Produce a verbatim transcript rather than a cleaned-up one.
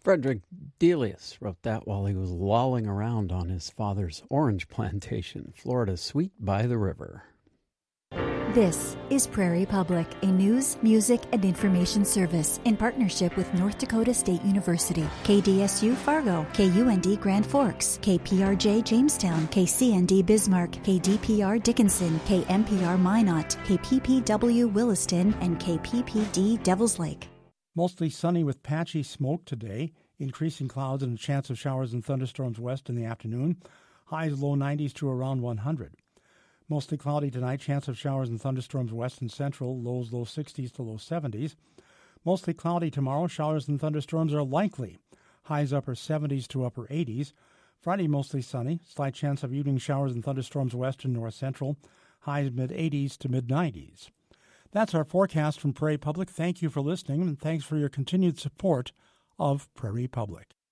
Frederick Delius wrote that while he was lolling around on his father's orange plantation, Florida's sweet by the river. This is Prairie Public, a news, music, and information service in partnership with North Dakota State University, K D S U Fargo, K U N D Grand Forks, K P R J Jamestown, K C N D Bismarck, K D P R Dickinson, K M P R Minot, K P P W Williston, and K P P D Devils Lake. Mostly sunny with patchy smoke today, increasing clouds and a chance of showers and thunderstorms west in the afternoon. Highs low nineties to around one hundred. Mostly cloudy tonight, chance of showers and thunderstorms west and central, lows low sixties to low seventies. Mostly cloudy tomorrow, showers and thunderstorms are likely. Highs upper seventies to upper eighties. Friday mostly sunny, slight chance of evening showers and thunderstorms west and north central. Highs mid-eighties to mid-nineties. That's our forecast from Prairie Public. Thank you for listening, and thanks for your continued support of Prairie Public.